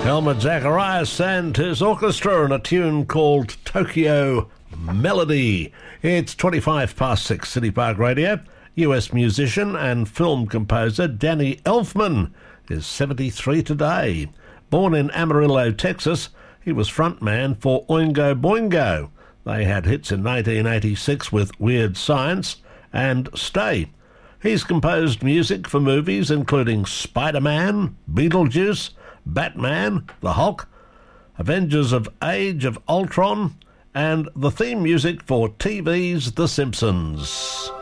Helmut Zacharias and his orchestra in a tune called Tokyo Melody. It's 6:25 City Park Radio. US musician and film composer Danny Elfman is 73 today. Born in Amarillo, Texas, he was frontman for Oingo Boingo. They had hits in 1986 with Weird Science and Stay. He's composed music for movies including Spider-Man, Beetlejuice, Batman, The Hulk, Avengers of Age of Ultron, and the theme music for TV's The Simpsons.